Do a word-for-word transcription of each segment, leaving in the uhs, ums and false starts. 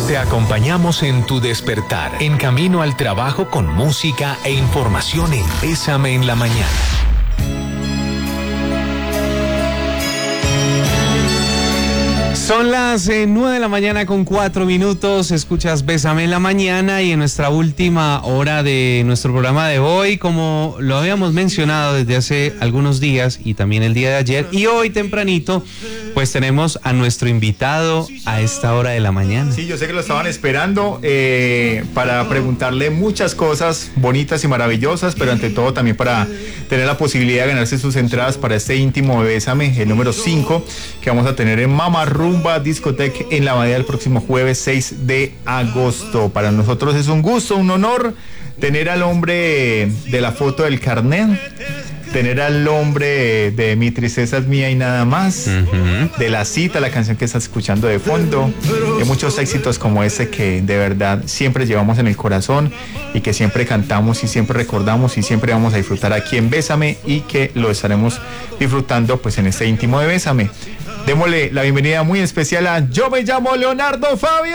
Te acompañamos en tu despertar, en camino al trabajo con música e información en Bésame en la Mañana. Son las eh, nueve de la mañana con cuatro minutos, escuchas Bésame en la Mañana y en nuestra última hora de nuestro programa de hoy, como lo habíamos mencionado desde hace algunos días y también el día de ayer y hoy tempranito, pues tenemos a nuestro invitado a esta hora de la mañana. Sí, yo sé que lo estaban esperando eh, para preguntarle muchas cosas bonitas y maravillosas, pero ante todo también para tener la posibilidad de ganarse sus entradas para este íntimo de Bésame, el número cinco, que vamos a tener en Mama Rumba Discoteca en La Abadía el próximo jueves seis de agosto. Para nosotros es un gusto, un honor tener al hombre de la foto del carnet, tener al hombre de Mi Tristeza es Mía y Nada Más, uh-huh. de La Cita, la canción que estás escuchando de fondo, de muchos éxitos como ese que de verdad siempre llevamos en el corazón y que siempre cantamos y siempre recordamos y siempre vamos a disfrutar aquí en Bésame y que lo estaremos disfrutando pues en este íntimo de Bésame. Démosle la bienvenida muy especial a Yo me llamo Leonardo Fabio.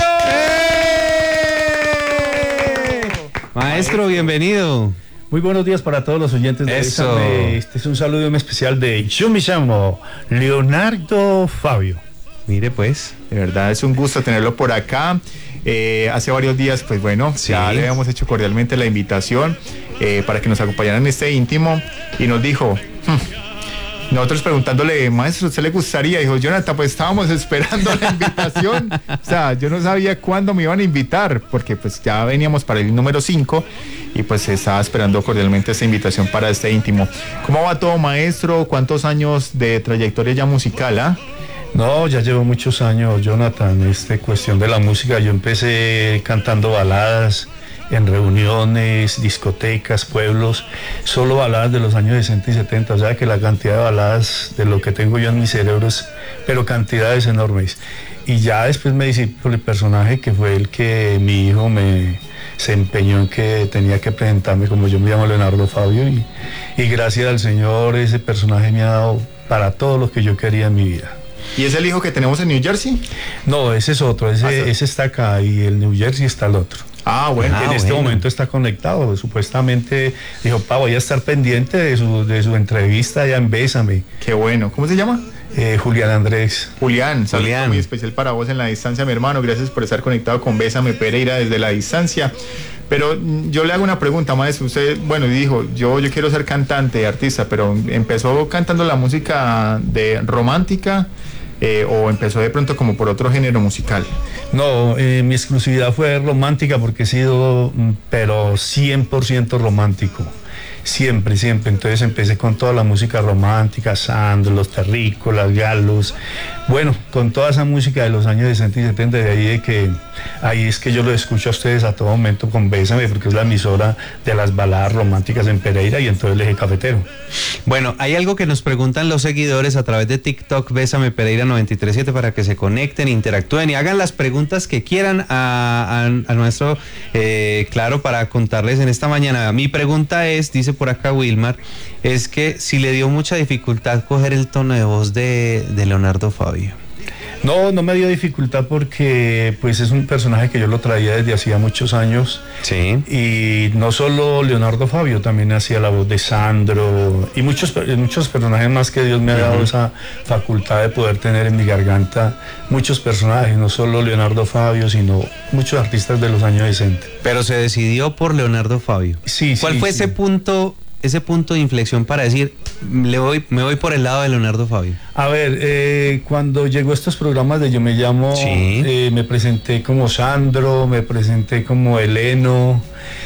¡Eh! Maestro, bienvenido. Muy buenos días para todos los oyentes de Eso. Bésame. Este es un saludo muy especial de Yo me llamo Leonardo Fabio. Mire pues, de verdad es un gusto tenerlo por acá. Eh, hace varios días, pues bueno, sí. ya le habíamos hecho cordialmente la invitación eh, para que nos acompañara en este íntimo y nos dijo... Hmm, nosotros preguntándole, maestro, ¿usted le gustaría? Dijo, Jonathan, pues estábamos esperando la invitación. O sea, yo no sabía cuándo me iban a invitar, porque pues ya veníamos para el número cinco y pues estaba esperando cordialmente esta invitación para este íntimo. ¿Cómo va todo, maestro? ¿Cuántos años de trayectoria ya musical, ah? No, ya llevo muchos años, Jonathan, este cuestión de la música. Yo empecé cantando baladas en reuniones, discotecas, pueblos, solo baladas de los años sesenta y setenta, o sea que la cantidad de baladas de lo que tengo yo en mi cerebro es, pero cantidades enormes. Y ya después me dice por el personaje que fue el que mi hijo me se empeñó en que tenía que presentarme como yo me llamo Leonardo Fabio y, y gracias al Señor ese personaje me ha dado para todo lo que yo quería en mi vida. ¿Y es el hijo que tenemos en New Jersey? No, ese es otro, ese, ah, sí. ese está acá y el New Jersey está el otro. Ah, bueno. En ah, este bueno. momento está conectado, supuestamente dijo, pa, voy a estar pendiente de su, de su entrevista allá en Bésame. Qué bueno, ¿cómo se llama? Eh, Julián Andrés. Julián, saludo muy especial para vos en la distancia, mi hermano, gracias por estar conectado con Bésame Pereira desde la distancia. Pero yo le hago una pregunta, maestro, usted, bueno, dijo, yo, yo quiero ser cantante, artista, pero empezó cantando la música de romántica, Eh, o empezó de pronto como por otro género musical. No, eh, mi exclusividad fue romántica porque he sido, pero cien por ciento romántico. Siempre, siempre. Entonces empecé con toda la música romántica, Sandro, Los Terrícolas, Galos. Bueno, con toda esa música de los años sesenta y setenta, de ahí de que ahí es que yo lo escucho a ustedes a todo momento con Bésame, porque es la emisora de las baladas románticas en Pereira y en todo el eje cafetero. Bueno, hay algo que nos preguntan los seguidores a través de TikTok, Bésame Pereira noventa y tres siete, para que se conecten, interactúen y hagan las preguntas que quieran a, a, a nuestro, eh, claro, para contarles en esta mañana. Mi pregunta es, dice por acá Wilmar, es que si le dio mucha dificultad coger el tono de voz de, de Leonardo Fabio. No, no me dio dificultad porque pues es un personaje que yo lo traía desde hacía muchos años. Sí. Y no solo Leonardo Fabio, también hacía la voz de Sandro y muchos, muchos personajes más que Dios me ha dado uh-huh. esa facultad de poder tener en mi garganta muchos personajes, no solo Leonardo Fabio, sino muchos artistas de los años sesenta. Pero se decidió por Leonardo Fabio. Sí, ¿Cuál sí, fue sí. ese punto, ese punto de inflexión para decir, le voy, me voy por el lado de Leonardo Fabio? A ver, eh, cuando llegó a estos programas de Yo me llamo, sí. eh, me presenté como Sandro, me presenté como Eleno,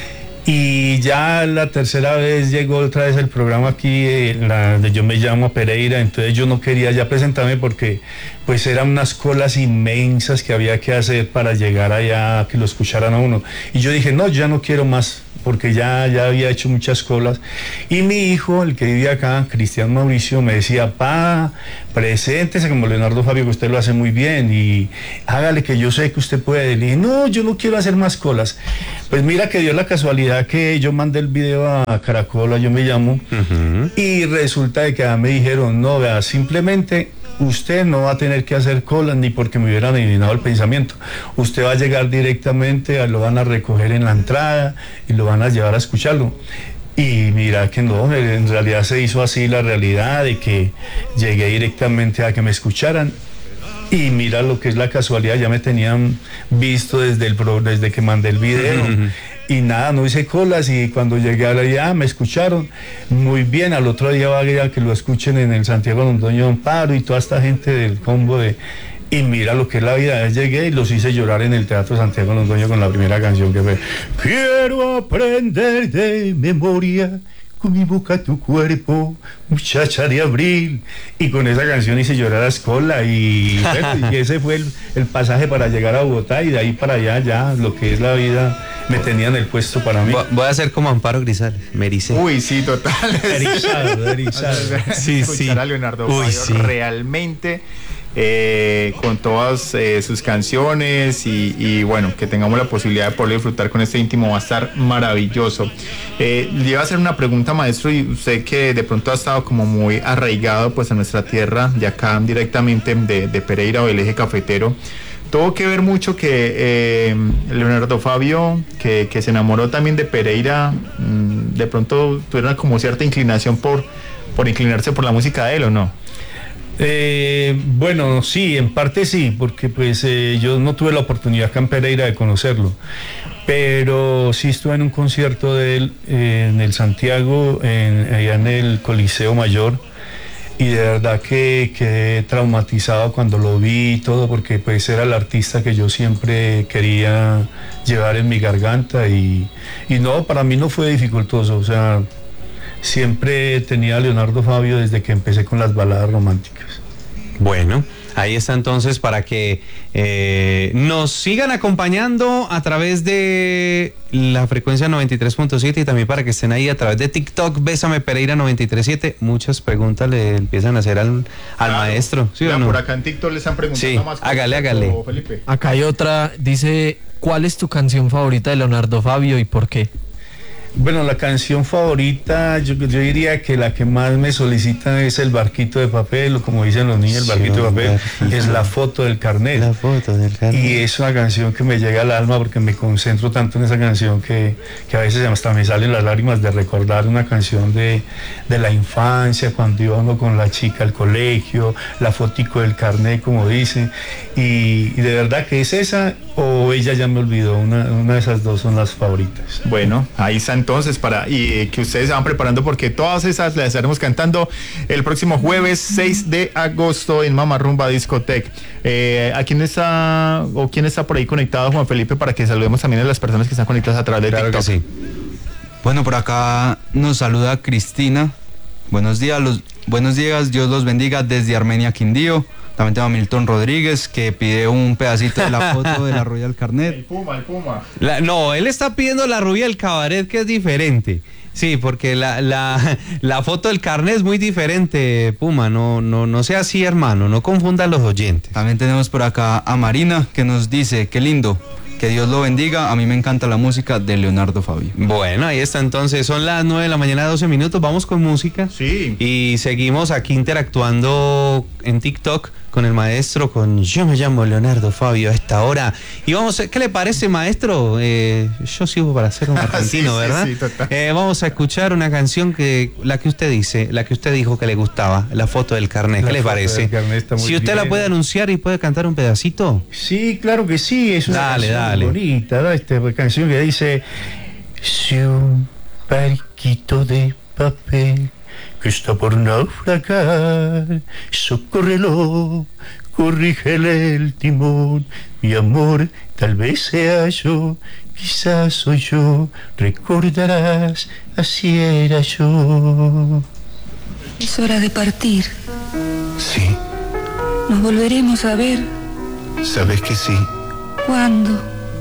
y ya la tercera vez llegó otra vez el programa aquí, eh, la de Yo me llamo Pereira, entonces yo no quería ya presentarme porque pues eran unas colas inmensas que había que hacer para llegar allá, a que lo escucharan a uno, y yo dije, no, ya no quiero más, porque ya, ya había hecho muchas colas. Y mi hijo, el que vive acá, Cristian Mauricio, me decía, pa, preséntese como Leonardo Fabio, que usted lo hace muy bien, y hágale que yo sé que usted puede. Le dije, no, yo no quiero hacer más colas. Pues mira que dio la casualidad que yo mandé el video a Caracol, Yo me llamo, uh-huh. y resulta de que me dijeron, no, vea, simplemente usted no va a tener que hacer colas ni porque me hubieran eliminado el pensamiento. Usted va a llegar directamente, lo van a recoger en la entrada y lo van a llevar a escucharlo. Y mira que no, en realidad se hizo así la realidad de que llegué directamente a que me escucharan. Y mira lo que es la casualidad, ya me tenían visto desde, el pro, desde que mandé el video. Y nada, no hice colas y cuando llegué allá me escucharon muy bien. Al otro día va a que lo escuchen en el Santiago Londoño Amparo y toda esta gente del combo de... Y mira lo que es la vida. Llegué y los hice llorar en el Teatro Santiago Londoño con la primera canción que fue Quiero aprender de memoria con mi boca tu cuerpo, muchacha de abril. Y con esa canción hice llorar a Escola y, bueno, y ese fue el, el pasaje para llegar a Bogotá y de ahí para allá ya lo que es la vida me tenían el puesto para mí. Voy a hacer como Amparo Grisales, me ericé. Uy, sí, total. Erizado, erizado. Sí, sí. Escuchar a Leonardo Uy, Fabio sí. realmente eh, con todas eh, sus canciones y, y bueno, que tengamos la posibilidad de poder disfrutar con este íntimo va a estar maravilloso. Eh, le iba a hacer una pregunta, maestro, y usted que de pronto ha estado como muy arraigado pues a nuestra tierra, de acá directamente de, de Pereira o del eje cafetero. Tuvo que ver mucho que eh, Leonardo Fabio, que, que se enamoró también de Pereira, mmm, de pronto tuvieron como cierta inclinación por, por inclinarse por la música de él, ¿o no? Eh, bueno, sí, en parte sí, porque pues eh, yo no tuve la oportunidad acá en Pereira de conocerlo, pero sí estuve en un concierto de él eh, en el Santiago, en, allá en el Coliseo Mayor, y de verdad que quedé traumatizado cuando lo vi y todo, porque pues era el artista que yo siempre quería llevar en mi garganta y, y no, para mí no fue dificultoso, o sea, siempre tenía a Leonardo Fabio desde que empecé con las baladas románticas. Bueno, ahí está entonces para que eh, nos sigan acompañando a través de la frecuencia noventa y tres punto siete y también para que estén ahí a través de TikTok, Bésame Pereira noventa y tres punto siete. Muchas preguntas le empiezan a hacer al, al claro, maestro. ¿Sí mira, o no? Por acá en TikTok les han preguntado sí, más. Hágale, hágale. Felipe. Acá hay otra, dice, ¿cuál es tu canción favorita de Leonardo Fabio y por qué? Bueno, la canción favorita, yo, yo diría que la que más me solicitan es El barquito de papel, o como dicen los niños, El barquito sí, de papel, barquito. Es La foto del carnet. La foto del carnet. Y es una canción que me llega al alma porque me concentro tanto en esa canción que, que a veces hasta me salen las lágrimas de recordar una canción de, de la infancia, cuando iba uno con la chica al colegio, la fotico del carnet, como dicen. Y, y de verdad que es esa o Ella ya me olvidó, una, una de esas dos son las favoritas. Bueno, ahí están entonces para y eh, que ustedes se van preparando porque todas esas las estaremos cantando el próximo jueves seis de agosto en Mama Rumba Discotec. Eh, ¿A quién está o quién está por ahí conectado, Juan Felipe, para que saludemos también a las personas que están conectadas a través de claro TikTok? Que sí. Bueno, por acá nos saluda Cristina. Buenos días, los, buenos días, Dios los bendiga desde Armenia, Quindío. También tengo a Milton Rodríguez que pide un pedacito de la foto de la Royal Carnet. El Puma, el Puma. La, no, él está pidiendo la rubia del cabaret, que es diferente. Sí, porque la, la, la foto del carnet es muy diferente, Puma. No, no, no sea así, hermano. No confunda a los oyentes. También tenemos por acá a Marina que nos dice, qué lindo. Que Dios lo bendiga, a mí me encanta la música de Leonardo Fabio. Bueno, ahí está entonces, son las nueve de la mañana, doce minutos, vamos con música. Sí. Y seguimos aquí interactuando en TikTok con el maestro, con yo me llamo Leonardo Fabio a esta hora. Y vamos, ¿qué le parece, maestro? Eh, yo sirvo para ser un argentino, sí, ¿verdad? Sí, sí, total. Eh, vamos a escuchar una canción que, la que usted dice, la que usted dijo que le gustaba, la foto del carnet, La ¿qué le parece? Si usted bien. La puede anunciar y puede cantar un pedacito. Sí, claro que sí, es una dale, canción dale. bonita, ¿no? Esta canción que dice, si un barquito de papel que está por naufragar, socórrelo, corrígele el timón, mi amor, tal vez sea yo, quizás soy yo, recordarás, así era yo. Es hora de partir. Sí. Nos volveremos a ver. Sabes que sí. ¿Cuándo?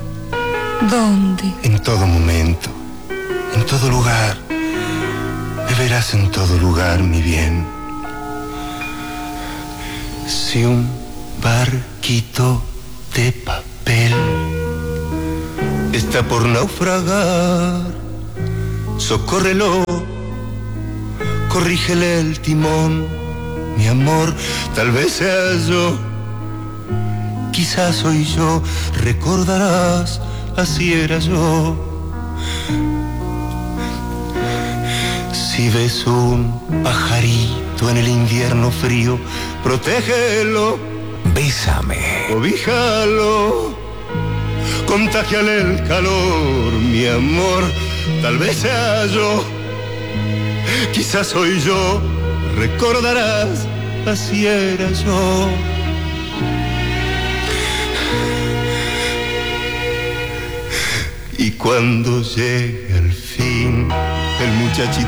¿Dónde? En todo momento, en todo lugar. Me verás en todo lugar, mi bien. Si un barquito de papel está por naufragar, socórrelo, corrígele el timón, mi amor, tal vez sea yo, quizás soy yo, recordarás, así era yo. Si ves un pajarito en el invierno frío, protégelo, Bésame. cobíjalo, contagiale el calor, mi amor, tal vez sea yo, quizás soy yo, recordarás, así era yo. Y cuando llegue el fin, el muchachito